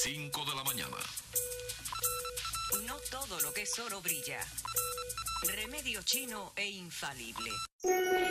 5 de la mañana. No todo lo que es oro brilla. Remedio chino e infalible.